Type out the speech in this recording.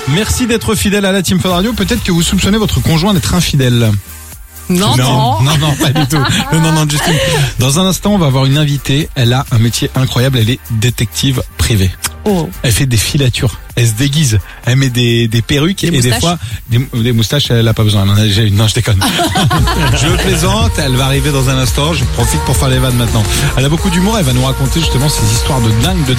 Merci d'être fidèle à la Team Fun Radio. Peut-être que vous soupçonnez votre conjoint d'être infidèle. Non, pas du tout. Non, Justine. Dans un instant, on va avoir une invitée. Elle a un métier incroyable. Elle est détective privée. Oh. Elle fait des filatures. Elle se déguise. Elle met des perruques et des fois des moustaches. Elle a pas besoin. Elle en a déjà une. Non, je déconne. Je plaisante. Elle va arriver dans un instant. Je profite pour faire les vannes maintenant. Elle a beaucoup d'humour. Elle va nous raconter justement ces histoires de dingue.